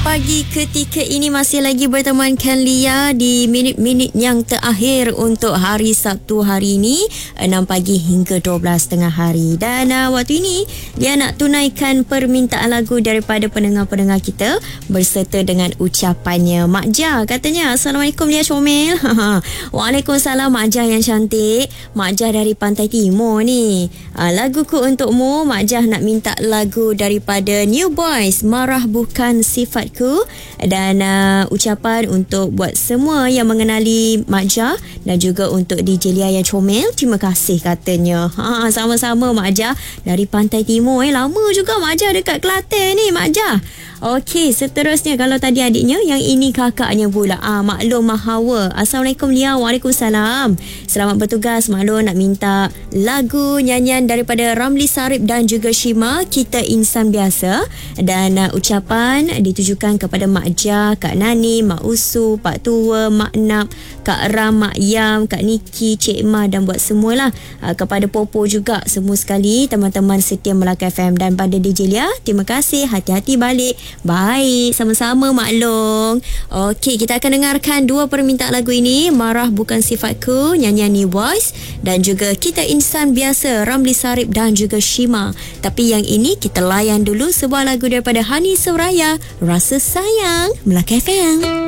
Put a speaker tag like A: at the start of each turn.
A: pagi ketika ini masih lagi bertemankan Lia di minit-minit yang terakhir untuk hari Sabtu hari ini 6 pagi hingga 12 tengah hari. Dan waktu ini Lia nak tunaikan permintaan lagu daripada pendengar-pendengar kita berserta dengan ucapannya. Mak Jah katanya, Assalamualaikum Lia Comel. Waalaikumsalam Mak Jah yang cantik. Mak Jah dari Pantai Timur ni. Laguku untukmu. Mak Jah nak minta lagu daripada New Boys, Marah Bukan Sifatku. Dan ucapan untuk buat semua yang mengenali Mak Jah dan juga untuk DJ Lia yang comel. Terima kasih katanya. Sama-sama Mak Jah dari Pantai Timur. Lama juga Mak Jah dekat Kelantan ni Mak Jah. Okey, seterusnya kalau tadi adiknya, yang ini kakaknya pula. Maklum Mahawa. Assalamualaikum Lia. Waalaikumsalam. Selamat bertugas. Maklum nak minta lagu nyanyian daripada Ramli Sarip dan juga Shima, Kita Insan Biasa. Dan ucapan ditujukan kepada Mak Jah, Kak Nani, Mak Usu, Pak Tua, Mak Nap, Kak Ram, Mak Yam, Kak Niki, Cik Ma dan buat semualah. Kepada Popo juga, semua sekali teman-teman setia Melaka FM. Dan pada DJ Lia, terima kasih. Hati-hati balik. Baik, sama-sama Mak Long. Okey, kita akan dengarkan dua permintaan lagu ini, Marah Bukan Sifatku, nyanyian New Boys, dan juga Kita Insan Biasa, Ramli Sarip dan juga Shima. Tapi yang ini kita layan dulu sebuah lagu daripada Hani Suraya, Rasa Sayang, Melaka FM.